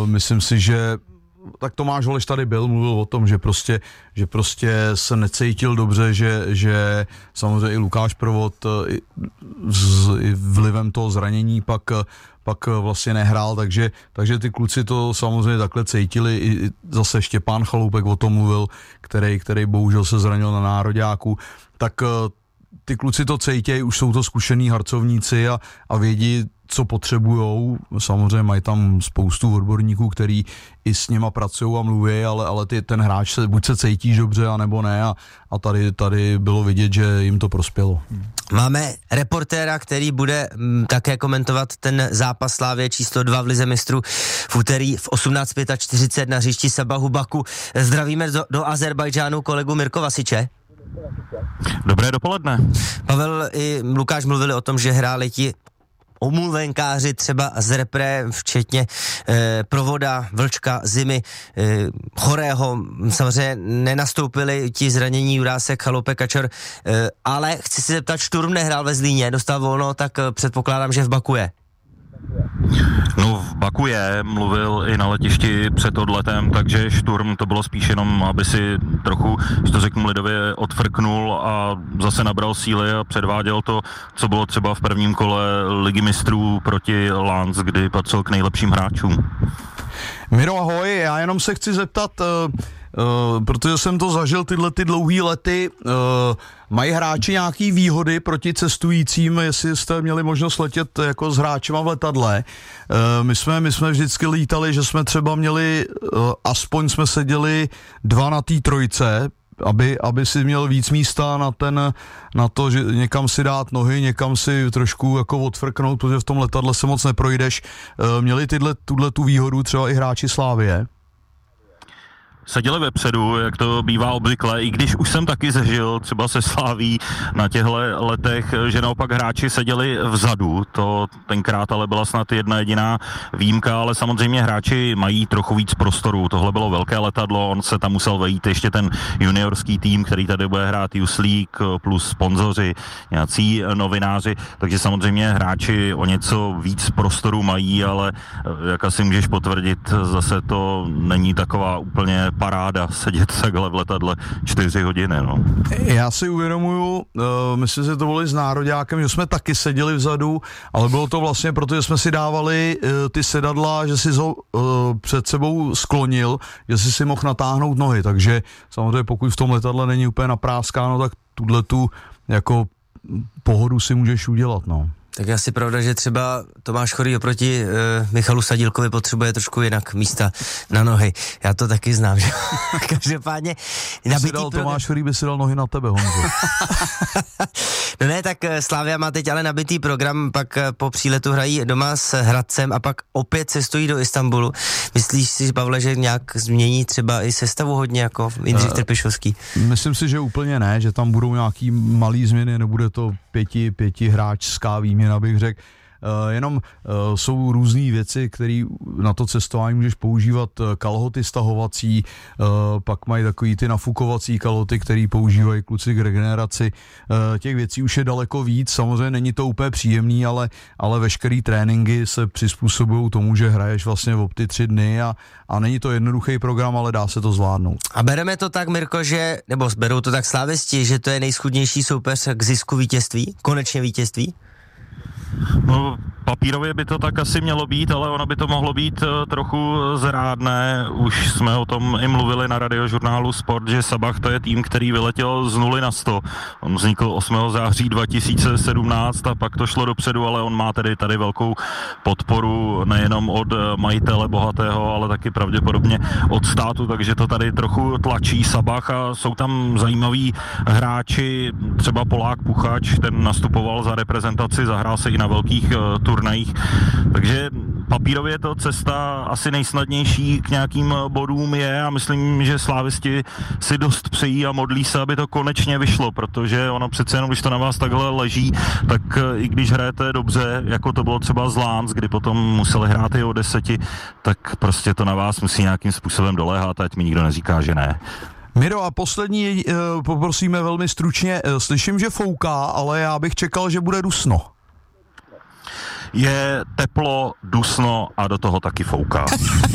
Myslím si, že tak Tomáš Holeš tady mluvil o tom, že prostě se necítil dobře, že samozřejmě i Lukáš Provod vlivem toho zranění pak vlastně nehrál, takže ty kluci to samozřejmě takhle cítili. I zase Štěpán Chaloupek o tom mluvil, který bohužel se zranil na nároďáku, tak ty kluci to cítějí, už jsou to zkušený harcovníci a vědí, co potřebujou. Samozřejmě mají tam spoustu odborníků, který i s nima pracují a mluví, ale ten hráč se buď se cítíš dobře, anebo ne a tady bylo vidět, že jim to prospělo. Máme reportéra, který bude také komentovat ten zápas Slávie číslo 2 v Lize mistrů v úterý v 18:45 na hřišti Sabahu Baku. Zdravíme do Azerbajdžánu kolegu Mirko Vasiče. Dobré dopoledne. Pavel i Lukáš mluvili o tom, že hráli ti omluvenkáři třeba z repre, včetně Provoda, Vlčka, Zimy, Chorého, samozřejmě nenastoupili ti zranění Jurásek, Chaloupek, Kačor, ale chci se zeptat, Šturm nehrál ve Zlíně, dostal volno, tak předpokládám, že v Baku je. No v Baku mluvil i na letišti před odletem, takže Šturm to bylo spíš jenom, aby si trochu, že to řeknu lidově, odfrknul a zase nabral síly a předváděl to, co bylo třeba v prvním kole Ligy mistrů proti Lans, kdy patřil k nejlepším hráčům. Miro, ahoj, já jenom se chci zeptat, protože jsem to zažil tyhle ty dlouhý lety, mají hráči nějaký výhody proti cestujícím, jestli jste měli možnost letět jako s hráčima v letadle. My jsme vždycky lítali, že jsme třeba měli, aspoň jsme seděli 2 na té trojce, aby si měl víc místa na to, že někam si dát nohy, někam si trošku jako odfrknout, protože v tom letadle se moc neprojdeš. Měli tu výhodu třeba i hráči Slávie? Seděli vepředu, jak to bývá obvykle, i když už jsem taky zažil třeba se Slaví na těchto letech, že naopak hráči seděli vzadu, to tenkrát ale byla snad jedna jediná výjimka, ale samozřejmě hráči mají trochu víc prostoru, tohle bylo velké letadlo, on se tam musel vejít ještě ten juniorský tým, který tady bude hrát Youth League, plus sponzoři, nějací novináři, takže samozřejmě hráči o něco víc prostoru mají, ale jak asi můžeš potvrdit, zase to není taková úplně paráda sedět takhle v letadle 4 hodiny, no. Já si uvědomuju, myslím, že to bylo s nároďákem, že jsme taky seděli vzadu, ale bylo to vlastně, protože jsme si dávali ty sedadla, že si ho před sebou sklonil, že si mohl natáhnout nohy, takže samozřejmě pokud v tom letadle není úplně napráskáno, tak tu jako pohodu si můžeš udělat, no. Tak asi pravda, že třeba Tomáš Chorý oproti Michalu Sadílkovi potřebuje trošku jinak místa na nohy. Já to taky znám, že? Každopádně Tomáš Chorý by si dal nohy na tebe, Honzo. No ne, tak Slavia má teď ale nabitý program, pak po příletu hrají doma s Hradcem a pak opět cestují do Istanbulu. Myslíš si, Pavle, že nějak změní třeba i sestavu hodně jako Jindřich Trpišovský? Myslím si, že úplně ne, že tam budou nějaký malý změny, nebude to pěti hráčská výměna, bych řekl. Jenom jsou různé věci, které na to cestování můžeš používat, kalhoty stahovací, pak mají takový ty nafukovací kalhoty, které používají kluci k regeneraci. Těch věcí už je daleko víc, samozřejmě není to úplně příjemný, ale veškerý tréninky se přizpůsobují tomu, že hraješ vlastně v ty 3 dny a není to jednoduchý program, ale dá se to zvládnout. A bereme to tak, Mirko, nebo berou to tak slávisti, že to je nejschudnější soupeř k zisku vítězství, konečně vítězství? No, papírově by to tak asi mělo být, ale ono by to mohlo být trochu zrádné. Už jsme o tom i mluvili na radiožurnálu Sport, že Sabah to je tým, který vyletěl z 0 na 100. On vznikl 8. září 2017 a pak to šlo dopředu, ale on má tedy tady velkou podporu nejenom od majitele bohatého, ale taky pravděpodobně od státu, takže to tady trochu tlačí Sabah a jsou tam zajímaví hráči, třeba Polák Puchač, ten nastupoval za reprezentaci, zahrál se i na velkých turnajích, takže papírově je to cesta asi nejsnadnější k nějakým bodům je a myslím, že slávisti si dost přejí a modlí se, aby to konečně vyšlo, protože ono přece jenom, když to na vás takhle leží, tak i když hrajete dobře, jako to bylo třeba z Lans, kdy potom museli hrát i o 10, tak prostě to na vás musí nějakým způsobem doléhat, ať mi nikdo neříká, že ne. Miro, a poslední poprosíme velmi stručně, slyším, že fouká, ale já bych čekal, že bude dusno. Je teplo, dusno a do toho taky fouká.